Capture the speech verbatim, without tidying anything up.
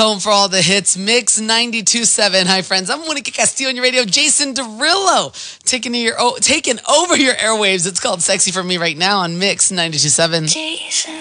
Home for all the hits, Mix ninety-two point seven. Hi, friends. I'm Monica Castillo on your radio. Jason Derulo taking, your, oh, taking over your airwaves. It's called Sexy for Me right now on Mix ninety-two point seven. Jason.